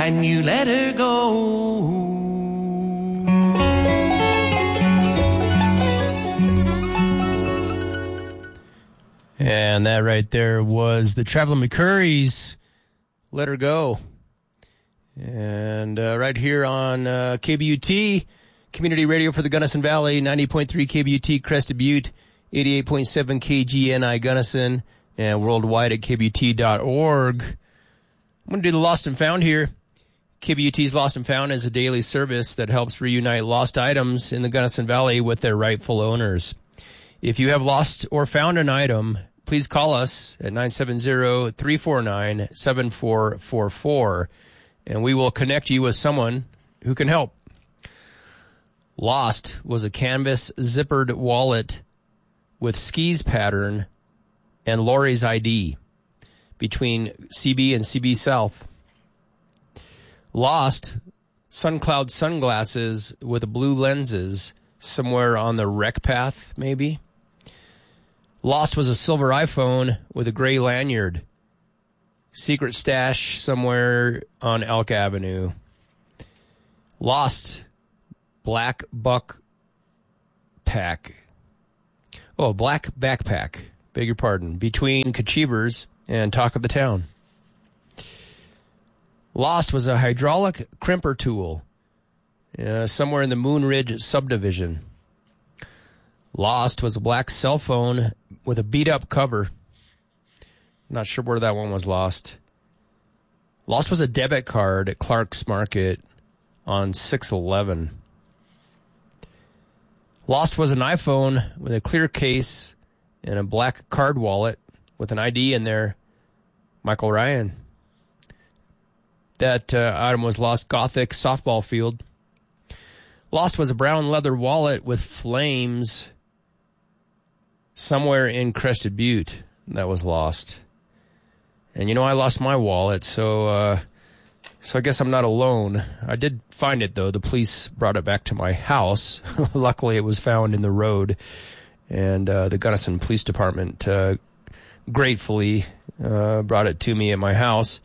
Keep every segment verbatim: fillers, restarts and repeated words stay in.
and you let her go. And that right there was the Traveling McCurries, Let Her Go. And uh, right here on uh, K B U T, Community Radio for the Gunnison Valley, ninety point three K B U T Crested Butte, eighty-eight point seven K G N I Gunnison, and worldwide at K B U T dot org. I'm going to do the Lost and Found here. K B U T's Lost and Found is a daily service that helps reunite lost items in the Gunnison Valley with their rightful owners. If you have lost or found an item, please call us at nine seven zero, three four nine, seven four four four, and we will connect you with someone who can help. Lost was a canvas zippered wallet with skis pattern and Lori's I D between C B and C B South. Lost, SunCloud sunglasses with blue lenses somewhere on the rec path, maybe. Lost was a silver iPhone with a gray lanyard. Secret stash somewhere on Elk Avenue. Lost, black buck pack. Oh, black backpack. Beg your pardon. Between Kachevers and Talk of the Town. Lost was a hydraulic crimper tool uh, somewhere in the Moon Ridge subdivision. Lost was a black cell phone with a beat-up cover. Not sure where that one was lost. Lost was a debit card at Clark's Market on six eleven. Lost was an iPhone with a clear case and a black card wallet with an I D in there. Michael Ryan. That uh, item was lost. Gothic softball field. Lost was a brown leather wallet with flames somewhere in Crested Butte. That was lost. And you know, I lost my wallet, so uh, so I guess I'm not alone. I did find it, though. The police brought it back to my house. Luckily, it was found in the road. And uh, the Gunnison Police Department uh, gratefully uh, brought it to me at my house.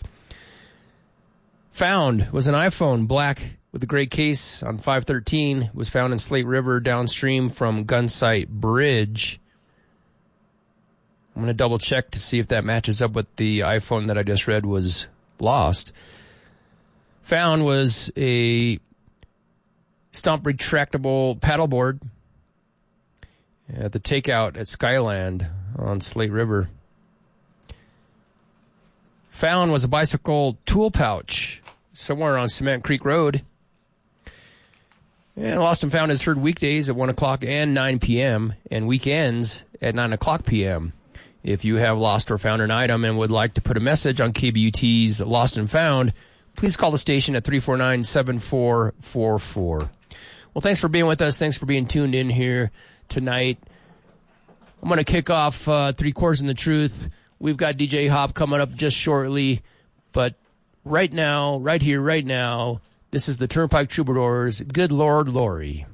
Found was an iPhone, black with a gray case on five thirteen. It was found in Slate River downstream from Gunsight Bridge. I'm going to double check to see if that matches up with the iPhone that I just read was lost. Found was a stump retractable paddleboard at the takeout at Skyland on Slate River. Found was a bicycle tool pouch somewhere on Cement Creek Road. And Lost and Found is heard weekdays at one o'clock and nine p.m. and weekends at nine o'clock p.m. If you have lost or found an item and would like to put a message on K B U T's Lost and Found, please call the station at three four nine, seven four four four. Well, thanks for being with us. Thanks for being tuned in here tonight. I'm going to kick off uh, Three Quarters in the Truth. We've got D J Hop coming up just shortly. But right now, right here, right now, this is the Turnpike Troubadours. Good Lord, Lori.